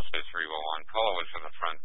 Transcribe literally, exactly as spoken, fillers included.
say three one one. Caller was from the front